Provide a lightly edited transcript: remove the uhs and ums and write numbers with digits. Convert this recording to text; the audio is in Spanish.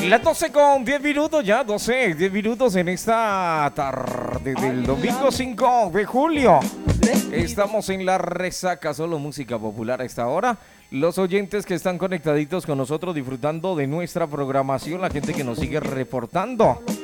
Las 12 con 10 minutos ya, 10 minutos en esta tarde del domingo 5 de julio. Estamos en la resaca, solo música popular a esta hora. Los oyentes que están conectaditos con nosotros disfrutando de nuestra programación, la gente que nos sigue reportando